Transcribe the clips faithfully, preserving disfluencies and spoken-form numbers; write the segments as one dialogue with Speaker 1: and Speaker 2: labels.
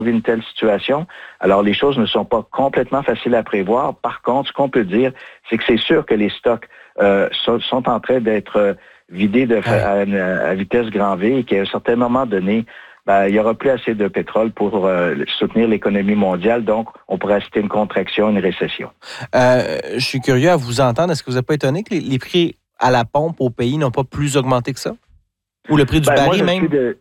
Speaker 1: une telle situation. Alors, les choses ne sont pas complètement faciles à prévoir. Par contre, ce qu'on peut dire, c'est que c'est sûr que les stocks euh, sont, sont en train d'être euh, vidés de, ouais. à, à vitesse grand V et qu'à un certain moment donné, ben, il n'y aura plus assez de pétrole pour euh, soutenir l'économie mondiale. Donc, on pourrait assister à une contraction, une récession.
Speaker 2: Euh, je suis curieux à vous entendre. Est-ce que vous n'êtes pas étonné que les, les prix à la pompe au pays n'ont pas plus augmenté que ça? Ou le prix du
Speaker 1: ben,
Speaker 2: baril
Speaker 1: moi, je
Speaker 2: même?
Speaker 1: Suis de...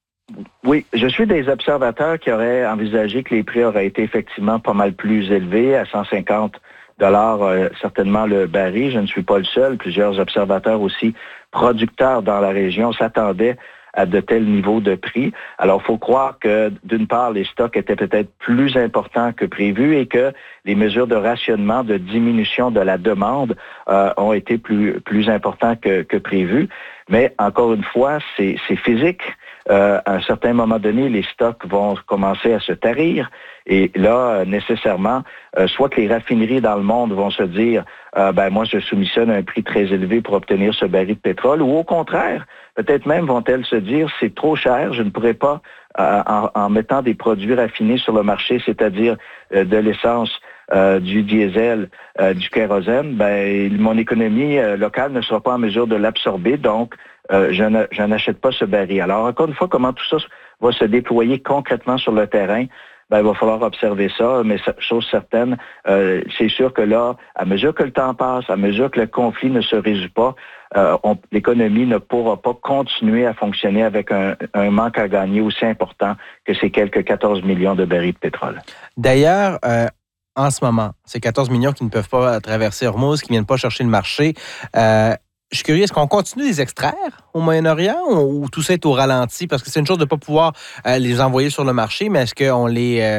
Speaker 1: Oui, je suis des observateurs qui auraient envisagé que les prix auraient été effectivement pas mal plus élevés, à cent cinquante dollars euh, certainement le baril. Je ne suis pas le seul. Plusieurs observateurs aussi, producteurs dans la région, s'attendaient à de tels niveaux de prix. Alors, il faut croire que, d'une part, les stocks étaient peut-être plus importants que prévu et que les mesures de rationnement, de diminution de la demande euh, ont été plus, plus importants que, que prévu. Mais, encore une fois, c'est, c'est physique. Euh, à un certain moment donné, les stocks vont commencer à se tarir. Et là, nécessairement, euh, soit que les raffineries dans le monde vont se dire euh, ben moi, je soumissionne un prix très élevé pour obtenir ce baril de pétrole, ou au contraire, peut-être même vont-elles se dire c'est trop cher, je ne pourrais pas, euh, en, en mettant des produits raffinés sur le marché, c'est-à-dire euh, de l'essence, Euh, du diesel, euh, du kérosène, ben mon économie euh, locale ne sera pas en mesure de l'absorber, donc euh, je, ne, je n'achète pas ce baril. Alors, encore une fois, comment tout ça va se déployer concrètement sur le terrain? Ben, il va falloir observer ça, mais chose certaine, euh, c'est sûr que là, à mesure que le temps passe, à mesure que le conflit ne se résout pas, euh, on, l'économie ne pourra pas continuer à fonctionner avec un, un manque à gagner aussi important que ces quelques quatorze millions de barils de pétrole.
Speaker 2: D'ailleurs, euh, en ce moment, ces quatorze millions qui ne peuvent pas traverser Hormuz, qui ne viennent pas chercher le marché, euh, je suis curieux, est-ce qu'on continue de les extraire au Moyen-Orient ou, ou tout ça est au ralenti? Parce que c'est une chose de ne pas pouvoir euh, les envoyer sur le marché, mais est-ce qu'on les, euh,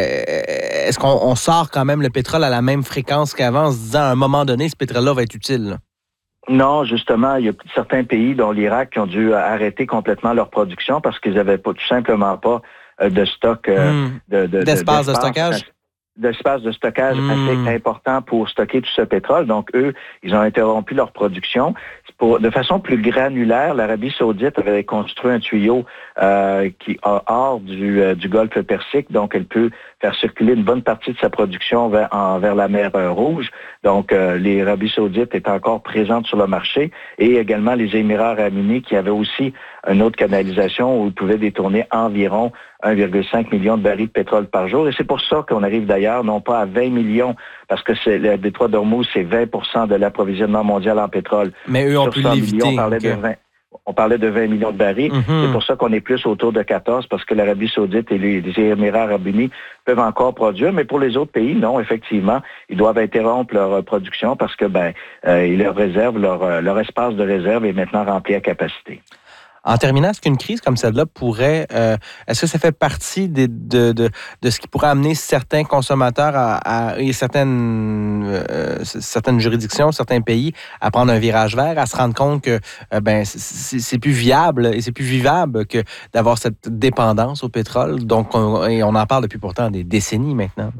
Speaker 2: euh, est-ce qu'on on sort quand même le pétrole à la même fréquence qu'avant en se disant à un moment donné, ce pétrole-là va être utile? Là?
Speaker 1: Non, justement, il y a certains pays, dont l'Irak, qui ont dû arrêter complètement leur production parce qu'ils n'avaient pas tout simplement pas euh, de stock euh,
Speaker 2: mmh.
Speaker 1: de, de,
Speaker 2: d'espace
Speaker 1: de,
Speaker 2: de stockage.
Speaker 1: d'espace de stockage
Speaker 2: mmh.
Speaker 1: assez important pour stocker tout ce pétrole. Donc, eux, ils ont interrompu leur production. Pour, de façon plus granulaire, l'Arabie saoudite avait construit un tuyau euh, qui a hors du, euh, du golfe Persique, donc elle peut faire circuler une bonne partie de sa production vers, en, vers la mer euh, Rouge. Donc, euh, l'Arabie saoudite est encore présente sur le marché et également les Émirats arabes unis qui avaient aussi une autre canalisation où ils pouvaient détourner environ un virgule cinq million de barils de pétrole par jour. Et c'est pour ça qu'on arrive d'ailleurs non pas à vingt millions, parce que c'est, le détroit d'Ormuz, c'est vingt pour cent de l'approvisionnement mondial en pétrole.
Speaker 2: Mais eux ont
Speaker 1: Sur
Speaker 2: pu
Speaker 1: cent
Speaker 2: l'éviter.
Speaker 1: millions, on parlait okay. de vingt. On parlait de vingt millions de barils. Mm-hmm. C'est pour ça qu'on est plus autour de quatorze, parce que l'Arabie saoudite et les, les Émirats arabes unis peuvent encore produire. Mais pour les autres pays, non, effectivement, ils doivent interrompre leur production parce que ben euh, ils leur réservent, leur, leur espace de réserve est maintenant rempli à capacité.
Speaker 2: En terminant, est-ce qu'une crise comme celle-là pourrait, euh, est-ce que ça fait partie de, de, de, de ce qui pourrait amener certains consommateurs à, à, et certaines, euh, certaines juridictions, certains pays à prendre un virage vert, à se rendre compte que euh, ben, c'est, c'est plus viable et c'est plus vivable que d'avoir cette dépendance au pétrole? Donc, on, et on en parle depuis pourtant des décennies maintenant.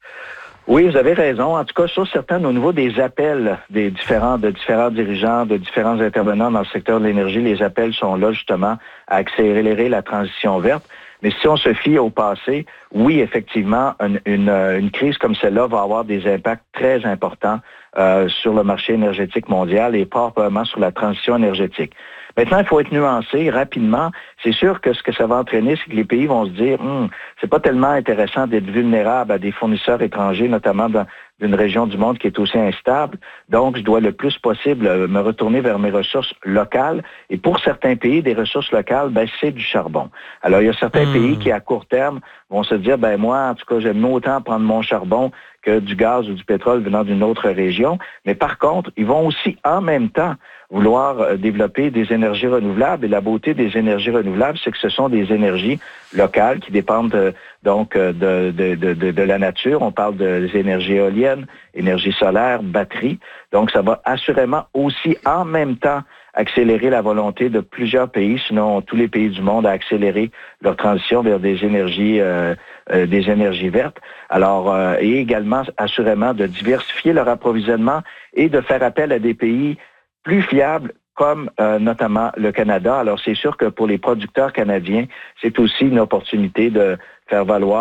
Speaker 1: Oui, vous avez raison. En tout cas, chose certaine, au niveau des appels des différents, de différents dirigeants, de différents intervenants dans le secteur de l'énergie, les appels sont là justement à accélérer la transition verte. Mais si on se fie au passé, oui, effectivement, une, une, une crise comme celle-là va avoir des impacts très importants euh, sur le marché énergétique mondial et pas probablement sur la transition énergétique. Maintenant, il faut être nuancé rapidement. C'est sûr que ce que ça va entraîner, c'est que les pays vont se dire hm, c'est pas tellement intéressant d'être vulnérable à des fournisseurs étrangers, notamment dans d'une région du monde qui est aussi instable. Donc, je dois le plus possible me retourner vers mes ressources locales. Et pour certains pays, des ressources locales, ben, c'est du charbon. Alors, il y a certains mmh. pays qui, à court terme, vont se dire, ben moi, en tout cas, j'aime autant prendre mon charbon que du gaz ou du pétrole venant d'une autre région. Mais par contre, ils vont aussi, en même temps, vouloir développer des énergies renouvelables. Et la beauté des énergies renouvelables, c'est que ce sont des énergies locales qui dépendent de, donc de, de, de, de, de la nature. On parle des énergies éoliennes, énergie solaire, batterie. Donc, ça va assurément aussi, en même temps, accélérer la volonté de plusieurs pays, sinon tous les pays du monde, à accélérer leur transition vers des énergies, euh, euh, des énergies vertes. Alors, euh, et également, assurément, de diversifier leur approvisionnement et de faire appel à des pays plus fiables, comme euh, notamment le Canada. Alors, c'est sûr que pour les producteurs canadiens, c'est aussi une opportunité de faire valoir